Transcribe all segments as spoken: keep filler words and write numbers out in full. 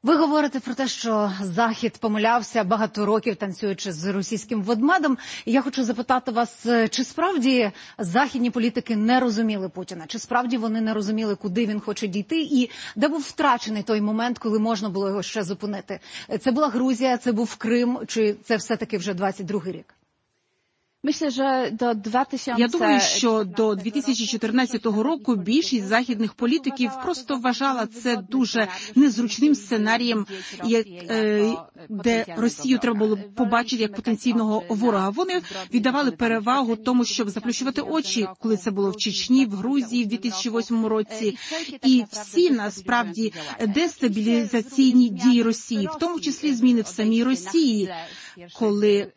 Ви говорите про те, що Захід помилявся багато років, танцюючи з російським ведмедем. І я хочу запитати вас, чи справді західні політики не розуміли Путіна? Чи справді вони не розуміли, куди він хоче дійти? І де був втрачений той момент, коли можна було його ще зупинити? Це була Грузія, це був Крим, чи це все-таки вже двадцять другий рік? Я думаю, що до дві тисячі чотирнадцятого року більшість західних політиків просто вважала це дуже незручним сценарієм, як, е, де Росію треба було побачити як потенційного ворога. Вони віддавали перевагу тому, щоб заплющувати очі, коли це було в Чечні, в Грузії в дві тисячі восьмому році. І всі, насправді, дестабілізаційні дії Росії, в тому числі зміни в самій Росії, коли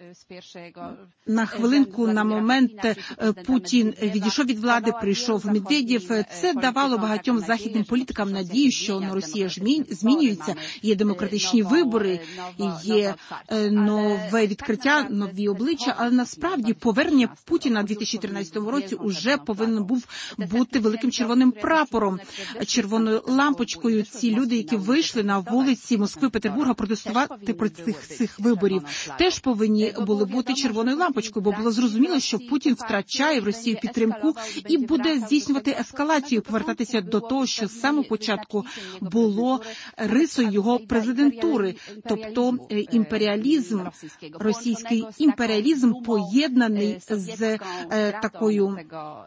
на хвилинку, на момент Путін відійшов від влади, прийшов Медведєв, це давало багатьом західним політикам надію, що на Росія змінюється, є демократичні вибори, є нове відкриття, нові обличчя, але насправді повернення Путіна у дві тисячі тринадцятому році уже повинен був бути великим червоним прапором, червоною лампочкою. Ці люди, які вийшли на вулиці Москви, Петербурга протестувати проти цих, цих виборів, теж повинні були бути червоною лампочкою, бо було зрозуміло, що Путін втрачає в Росії підтримку і буде здійснювати ескалацію, повертатися до того, що з самого початку було рисою його президентури, тобто імперіалізм, російський імперіалізм поєднаний з е, такою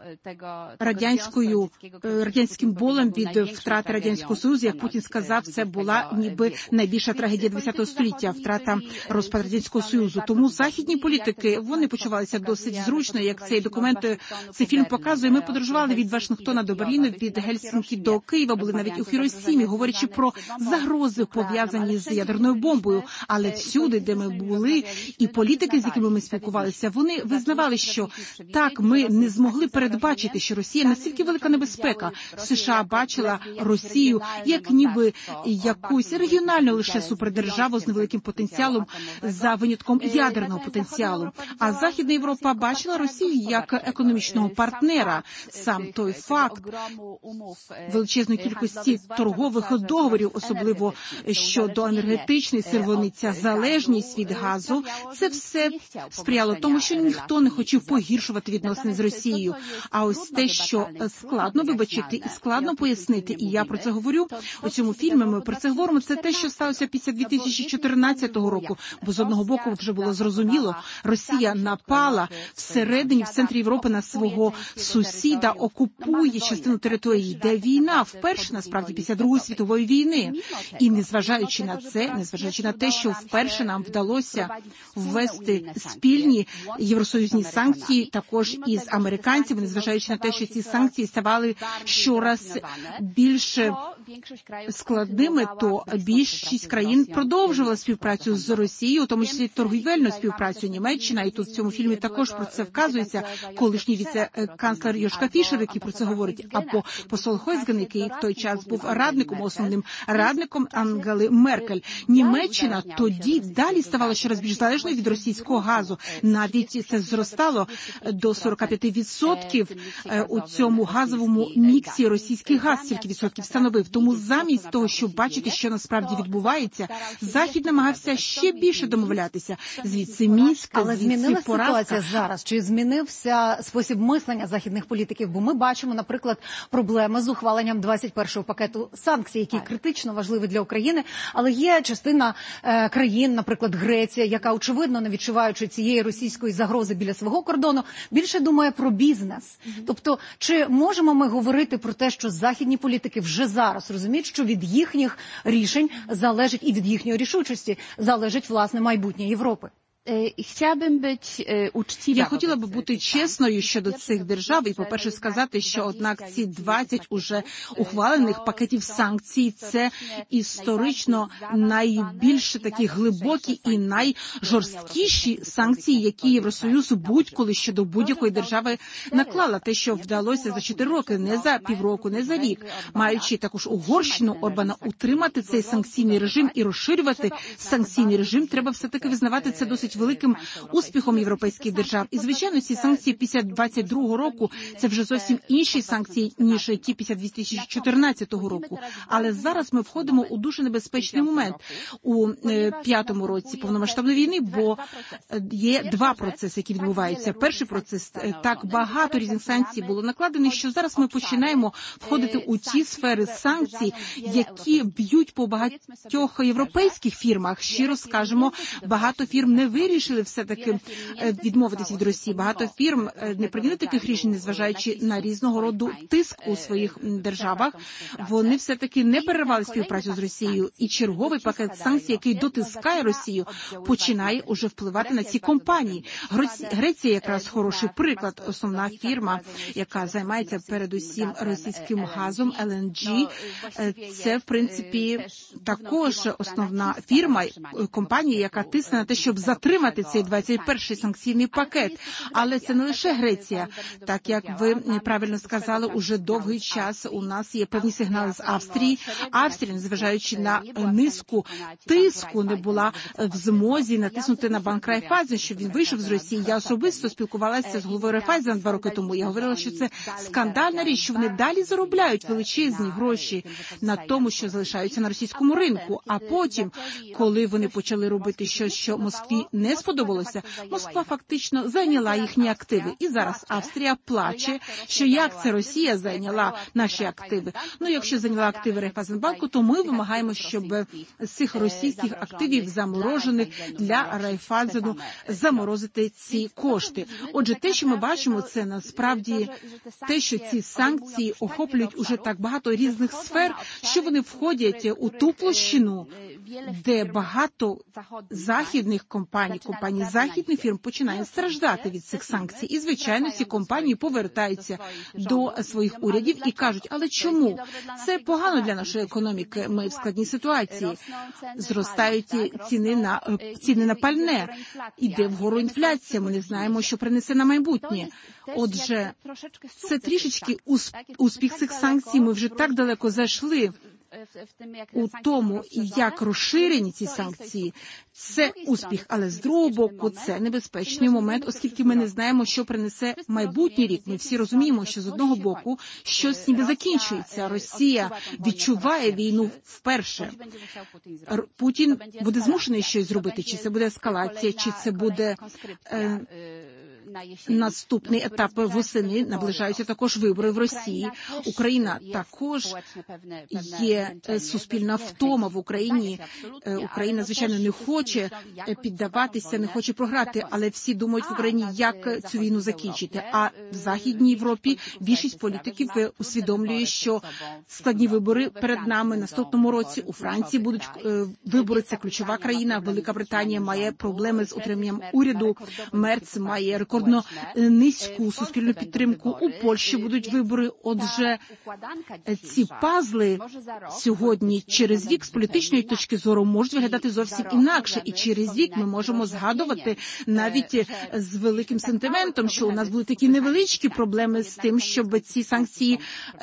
радянською, радянським болем від втрати Радянського Союзу. Як Путін сказав, це була ніби найбільша трагедія ХХ століття, втрата розпад Радянського Союзу. Тому західні політики, вони почувалися досить зручно, як цей документ, цей фільм показує. Ми подорожували від Вашингтона до Берліну, від Гельсінкі до Києва, були навіть у Хіросімі, говорячи про загрози, пов'язані з ядерною бомбою. Але всюди, де ми були, і політики, з якими ми спілкувалися, вони визнавали, що так, ми не змогли передбачити, що Росія настільки велика небезпека. США бачила Росію як ніби якусь регіональну лише супердержаву з невеликим потенціалом, за винятком ядерного потенціалу. А Західна Європа бачила Росію як економічного партнера. Сам той факт величезної кількості торгових договорів, особливо щодо енергетичної сировини, ця залежність від газу, це все сприяло тому, що ніхто не хотів погіршувати відносини з Росією. А ось те, що складно вибачити і складно пояснити, і я про це говорю у цьому фільмі, ми про це говоримо, це те, що сталося після дві тисячі чотирнадцятого року, бо з одного боку вже було зрозуміло, Росія напала всередині, в центрі Європи на свого сусіда, окупує частину території, йде війна, вперше, насправді, після Другої світової війни. І незважаючи на це, незважаючи на те, що вперше нам вдалося ввести спільні євросоюзні санкції, також із американцями, незважаючи на те, що ці санкції ставали щораз більш складними, то більшість країн продовжувала співпрацю з Росією, у тому числі торгівельну співпрацю. Німеччина, і тут в цьому фільмі також про це вказується, колишній віце-канцлер Йошка Фішер, який про це говорить, або посол Хойсген, який в той час був радником, основним радником Ангели Меркель. Німеччина тоді далі ставала щораз більш залежною від російського газу. Навіть це зростало до сорок п'ять відсотків у цьому газовому міксі російський газ стільки відсотків становив. Тому замість того, щоб бачити, що насправді відбувається, Захід намагався ще більше домовлятися. Звідси Мінськ, але звідси змінилася поразка. Ситуація зараз? Чи змінився спосіб мислення західних політиків? Бо ми бачимо, наприклад, проблеми з ухваленням двадцять першого пакету санкцій, який критично важливий для України, але є частина е, країн, наприклад, Греція, яка, очевидно, не відчуваючи цієї російської загрози біля свого кордону, більше думає про бізнес. Mm-hmm. Тобто, чи можемо ми говорити про те, що західні політики вже зараз розуміють, що від їхніх рішень залежить, і від їхньої рішучості залежить, власне, майбутнє Європи? Chciałabym być uczciwa. Я хотіла б бути чесною щодо цих держав і, по-перше, сказати, що, однак, ці двадцять уже ухвалених пакетів санкцій – це історично найбільш такі глибокі і найжорсткіші санкції, які Євросоюз будь-коли щодо будь-якої держави наклала. Те, що вдалося за чотири роки, не за півроку, не за рік, маючи також Угорщину Орбана утримати цей санкційний режим і розширювати санкційний режим, треба все-таки визнавати це досить великим успіхом європейських держав. І, звичайно, ці санкції після двадцять другого року – це вже зовсім інші санкції, ніж ті після дві тисячі чотирнадцятого року. Але зараз ми входимо у дуже небезпечний момент у п'ятому році повномасштабної війни, бо є два процеси, які відбуваються. Перший процес – так багато різних санкцій було накладено, що зараз ми починаємо входити у ті сфери санкцій, які б'ють по багатьох європейських фірмах. Щиро скажемо, багато фірм не вирішили все-таки відмовитись від Росії. Багато фірм не прийняли таких рішень, незважаючи на різного роду тиск у своїх державах. Вони все-таки не перервали співпрацю з Росією. І черговий пакет санкцій, який дотискає Росію, починає уже впливати на ці компанії. Греція якраз хороший приклад. Основна фірма, яка займається передусім російським газом, ел ен джі, це, в принципі, також основна фірма, компанія, яка тисне на те, щоб затримати цей двадцять перший санкційний пакет. Але це не лише Греція. Так, як ви правильно сказали, уже довгий час у нас є певні сигнали з Австрії. Австрія, незважаючи на низку тиску, не була в змозі натиснути на банк Райфайзен, щоб він вийшов з Росії. Я особисто спілкувалася з головою Райфайзен два роки тому. Я говорила, що це скандальна річ, що вони далі заробляють величезні гроші на тому, що залишаються на російському ринку. А потім, коли вони почали робити щось, що Москві не сподобалося, Москва фактично зайняла їхні активи. І зараз Австрія плаче, що як це Росія зайняла наші активи. Ну, якщо зайняла активи Райфайзенбанку, то ми вимагаємо, щоб з цих російських активів заморожених для Райфайзену заморозити ці кошти. Отже, те, що ми бачимо, це насправді те, що ці санкції охоплюють уже так багато різних сфер, що вони входять у ту площину, де багато західних компаній, компаній західних фірм починає страждати від цих санкцій. І, звичайно, ці компанії повертаються до своїх урядів і кажуть, але чому? Це погано для нашої економіки, ми в складній ситуації. Зростають ціни на, ціни на пальне, іде вгору інфляція, ми не знаємо, що принесе на майбутнє. Отже, це трішечки успіх цих санкцій, ми вже так далеко зайшли у тому, як розширені ці санкції, це успіх, але з другого боку це небезпечний момент, оскільки ми не знаємо, що принесе майбутній рік. Ми всі розуміємо, що з одного боку щось ніби закінчується. Росія відчуває війну вперше. Путін буде змушений щось зробити, чи це буде ескалація, чи це буде е, наступний етап восени, наближаються також вибори в Росії. Україна також є суспільна втома в Україні. Україна, звичайно, не хоче піддаватися, не хоче програти, але всі думають в Україні, як цю війну закінчити. А в Західній Європі більшість політиків усвідомлює, що складні вибори перед нами наступному році. У Франції будуть вибори, це ключова країна. Велика Британія має проблеми з утриманням уряду. Мерц має рекордно низьку суспільну підтримку. У Польщі будуть вибори. Отже, ці пазли сьогодні через рік з політичної точки зору можуть виглядати зовсім інакше. І через рік ми можемо згадувати навіть з великим сентиментом, що у нас були такі невеличкі проблеми з тим, щоб ці санкції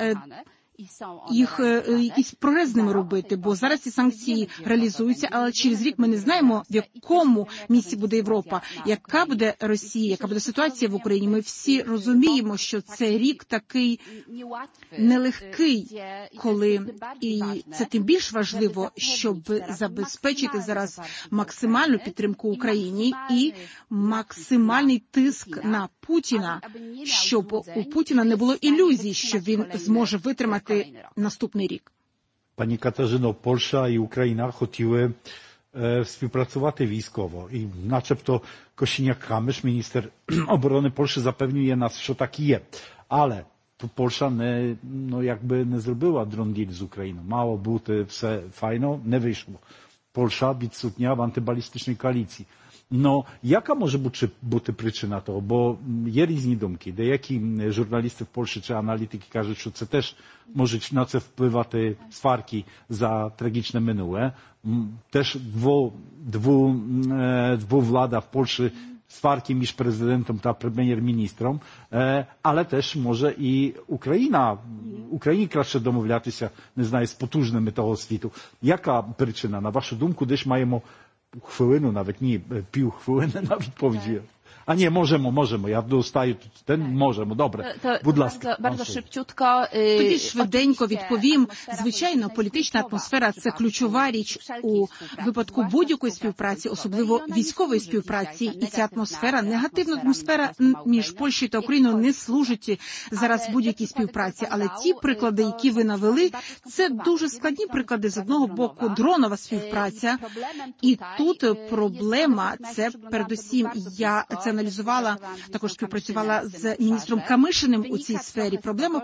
їх якісь прогрес з ними робити, бо зараз ці санкції реалізуються, але через рік ми не знаємо, в якому місці буде Європа, яка буде Росія, яка буде ситуація в Україні. Ми всі розуміємо, що це рік такий нелегкий, коли, і це тим більш важливо, щоб забезпечити зараз максимальну підтримку Україні і максимальний тиск на Путіна, щоб у Путіна не було ілюзій, що він зможе витримати наступний рік. Пані Катерино, Польща і Україна хотіли е, співпрацювати військово. І начебто Косiniak-Kamysz, міністр оборони Польщі, запевнює нас, що так є. Але то Польща не, no якби не зробила дрон-діл з Україною. Мало бути все файно, не вийшло. Польща відсутня в антибалістичній коаліції. No, jaka może бути причина того? Бо є різні думки. Деякі журналісти в Польщі чи аналітики кажуть, що це теж можуть на це впливати сварки за трагічне минуле. Теж дво, дво, двовлада в Польщі, сварki між президентом та прем'єр-міністром, але теж може і Україна, Україні краще домовлятися, не знаю, з потужними того світу. Яка причина, на вашу думку, десь маємо хвилину, навіть ні, пів хвилини на відповіді. A nie, możemy, możemy. Ja dostaję ten, możemy. Добре. Будь ласка. Bardzo szybciutko. Тоді швиденько відповім. Звичайно, політична атмосфера – це ключова річ у випадку будь-якої співпраці, особливо військової співпраці. І ця атмосфера, негативна атмосфера між Польщею та Україною не служить зараз будь-якій співпраці. Але ті приклади, які ви навели, це дуже складні приклади. З одного боку, дронова співпраця. І тут проблема – це передусім, я це аналізувала, також співпрацювала з міністром Камишиним у цій сфері. Проблема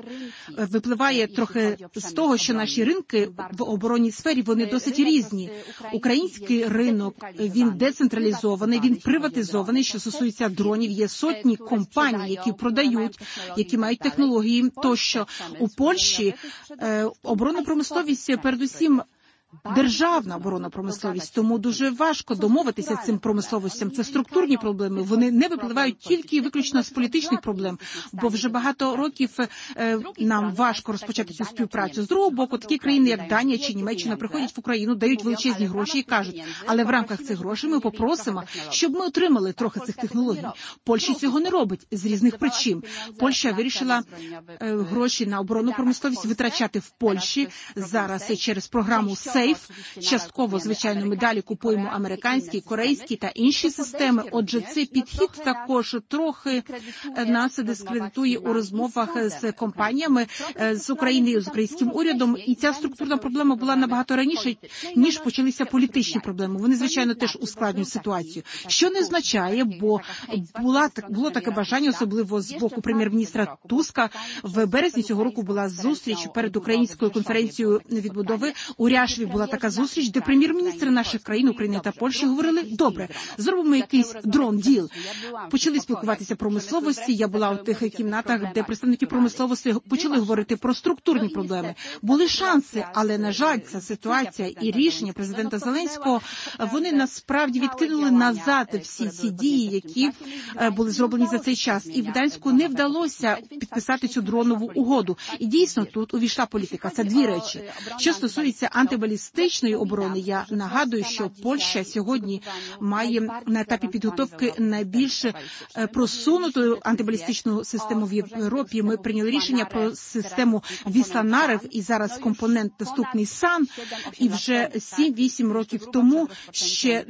випливає трохи з того, що наші ринки в оборонній сфері, вони досить різні. Український ринок, він децентралізований, він приватизований, що стосується дронів. Є сотні компаній, які продають, які мають технології тощо. У Польщі оборонна промисловість передусім державна оборонна промисловість, тому дуже важко домовитися з цим промисловостям. Це структурні проблеми, вони не випливають тільки і виключно з політичних проблем, бо вже багато років е, нам важко розпочати цю співпрацю. З другого боку, такі країни, як Данія чи Німеччина, приходять в Україну, дають величезні гроші і кажуть, але в рамках цих грошей ми попросимо, щоб ми отримали трохи цих технологій. Польща цього не робить з різних причин. Польща вирішила е, гроші на оборонну промисловість витрачати в Польщі зараз через програму Сейф, частково, звичайно, ми далі купуємо американські, корейські та інші системи. Отже, цей підхід також трохи нас дискредитує у розмовах з компаніями, з Україною, з українським урядом. І ця структурна проблема була набагато раніше, ніж почалися політичні проблеми. Вони, звичайно, теж ускладнюють ситуацію. Що не означає, бо була, було таке бажання, особливо з боку прем'єр-міністра Туска. В березні цього року була зустріч перед Українською конференцією відбудови у Ряшеві. Була така зустріч, де прем'єр-міністри наших країн, України та Польщі, говорили, добре, зробимо якийсь дрон-діл. Почали спілкуватися про промисловості. Я була у тих кімнатах, де представники промисловості почали говорити про структурні проблеми. Були шанси, але, на жаль, ця ситуація і рішення президента Зеленського, вони насправді відкинули назад всі ці дії, які були зроблені за цей час. І в Гданську не вдалося підписати цю дронову угоду. І дійсно тут увійшла політика. Це дві речі. Що стосується антибалістичної оборони, я нагадую, що Польща сьогодні має на етапі підготовки найбільш просунуту антибалістичну систему в Європі. Ми прийняли рішення про систему Вісанарев, і зараз компонент доступний сан, і вже сім-вісім років тому, ще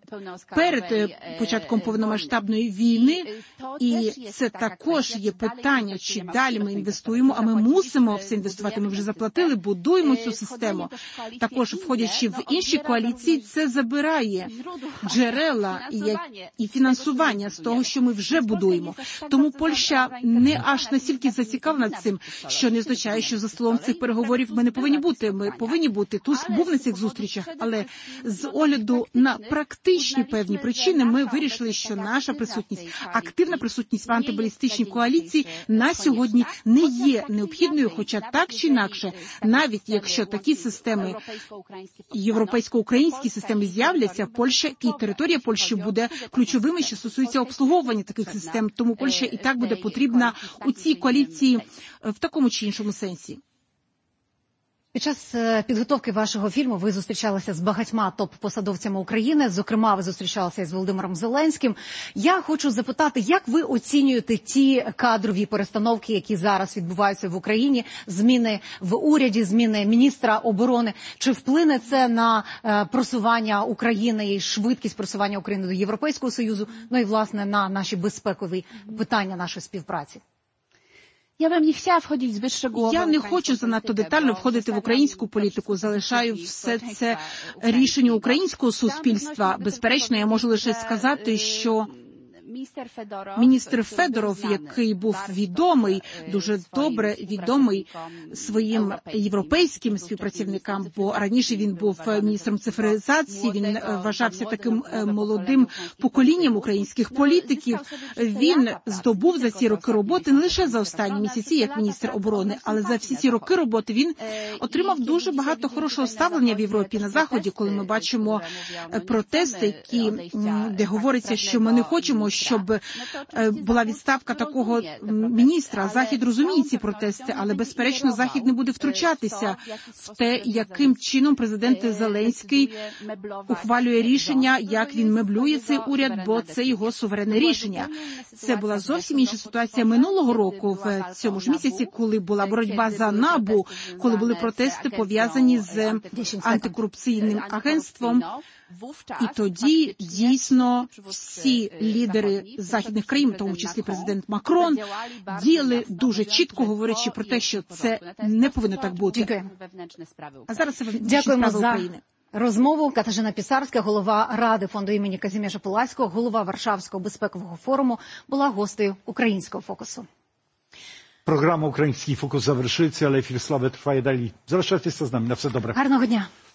перед початком повномасштабної війни, і це також є питання, чи далі ми інвестуємо, а ми мусимо в це інвестувати, ми вже заплатили, будуємо цю систему. Також, входячи в інші коаліції, це забирає джерела і, і фінансування з того, що ми вже будуємо. Тому Польща не аж настільки зацікавлена цим, що не означає, що за столом цих переговорів ми не повинні бути. Ми повинні бути. Туз був на цих зустрічах, але з огляду на практичні певні причини ми вирішили, що наша присутність, активна присутність в антибалістичній коаліції на сьогодні не є необхідною, хоча так чи інакше, навіть якщо такі системи, європейсько-українські системи з'являться, Польща і територія Польщі буде ключовими, що стосується обслуговування таких систем. Тому Польща і так буде потрібна у цій коаліції в такому чи іншому сенсі. Під час підготовки вашого фільму ви зустрічалися з багатьма топ-посадовцями України, зокрема, ви зустрічалися з Володимиром Зеленським. Я хочу запитати, як ви оцінюєте ті кадрові перестановки, які зараз відбуваються в Україні, зміни в уряді, зміни міністра оборони? Чи вплине це на просування України і швидкість просування України до Європейського Союзу, ну і, власне, на наші безпекові питання нашої співпраці? Я б не хотіла входити зbyt szczegółowo. Я не хочу занадто детально входити в українську політику, залишаю все це рішення українського суспільства. Безперечно, я можу лише сказати, що міністр Федоров, який був відомий, дуже добре відомий своїм європейським співпрацівникам, бо раніше він був міністром цифровізації, він вважався таким молодим поколінням українських політиків. Він здобув за ці роки роботи не лише за останні місяці, як міністр оборони, але за всі ці роки роботи він отримав дуже багато хорошого ставлення в Європі на Заході, коли ми бачимо протести, які, де говориться, що ми не хочемо, щоб була відставка такого міністра. Захід розуміє ці протести, але, безперечно, Захід не буде втручатися в те, яким чином президент Зеленський ухвалює рішення, як він меблює цей уряд, бо це його суверенне рішення. Це була зовсім інша ситуація минулого року, в цьому ж місяці, коли була боротьба за НАБУ, коли були протести пов'язані з антикорупційним агентством. І тоді, дійсно, всі лідери західних країн, в тому числі президент Макрон, діяли дуже чітко, говорячи про те, що це не повинно так бути. Дякую. А зараз це Дякуємо справи за України. Розмову. Катерина Пісарська, голова Ради фонду імені Казіміжа Пуласького, голова Варшавського безпекового форуму, була гостею Українського фокусу. Програма «Український фокус» завершується, але ефір «Слави» триває далі. Залишайтеся з нами. На все добре. Гарного дня.